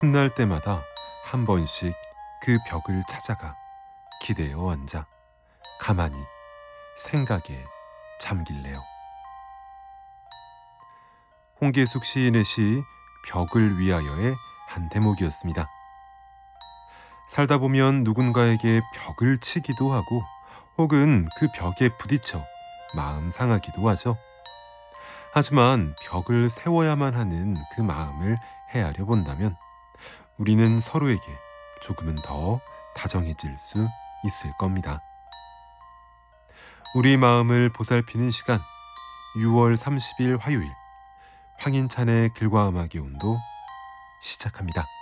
틈날 때마다 한 번씩 그 벽을 찾아가 기대어 앉아 가만히 생각에 잠길래요. 홍계숙 시인의 시 벽을 위하여의 한 대목이었습니다. 살다 보면 누군가에게 벽을 치기도 하고 혹은 그 벽에 부딪혀 마음 상하기도 하죠. 하지만 벽을 세워야만 하는 그 마음을 헤아려 본다면 우리는 서로에게 조금은 더 다정해질 수 있을 겁니다. 우리 마음을 보살피는 시간 6월 30일 화요일 황인찬의 글과 음악의 온도 시작합니다.